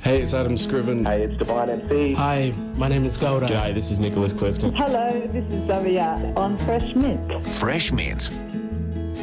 Hey, it's Adam Scriven. Hey, it's Divine MC. Hi, my name is Gouda. G'day, this is Nicholas Clifton. Hello, this is Zavia on Fresh Mint. Fresh Mint.